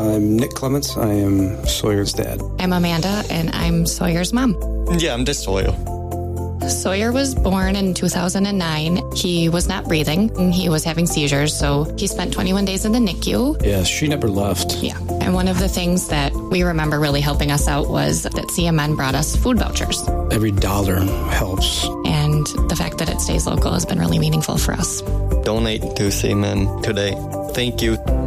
I'm Nick Clements. I am Sawyer's dad. I'm Amanda, and I'm Sawyer's mom. Yeah, I'm Sawyer. Sawyer was born in 2009. He was not breathing. He was having seizures, so he spent 21 days in the NICU. Yeah, she never left. Yeah. And one of the things that we remember really helping us out was that CMN brought us food vouchers. Every dollar helps. And the fact that it stays local has been really meaningful for us. Donate to CMN today. Thank you.